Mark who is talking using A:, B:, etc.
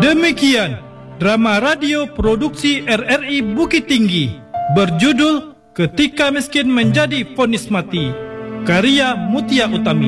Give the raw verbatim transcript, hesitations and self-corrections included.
A: Demikian drama radio produksi R R I Bukit Tinggi berjudul Ketika Miskin Menjadi Vonis Mati, karya Mutia Utami.